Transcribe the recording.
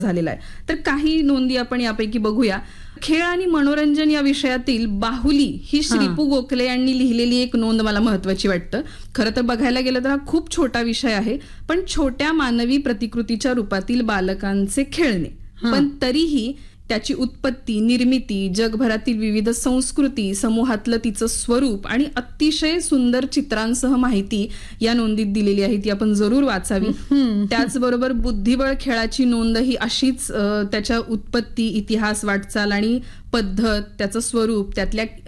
झालेला आहे. तर काही नोंदी आपण यापैकी बघूया. खेळ आणि मनोरंजन या विषयातील बाहुली ही श्रीपू गोखले यांनी लिहिलेली एक नोंद मला महत्वाची वाटतं. खरं तर बघायला गेलं तर हा खूप छोटा विषय आहे, पण छोट्या मानवी प्रतिकृतीच्या रूपातील बालकांचे खेळणे, पण तरीही त्याची उत्पत्ती, निर्मिती, जगभरातील विविध संस्कृती, समूहातलं तिचं स्वरूप आणि अतिशय सुंदर चित्रांसह माहिती या नोंदीत दिलेली आहे. ती आपण जरूर वाचावी. त्याचबरोबर बुद्धिबळ खेळाची नोंद ही अशीच त्याच्या उत्पत्ती, इतिहास, वाटचाल आणि पद्धत, त्याचं स्वरूप, त्यातल्या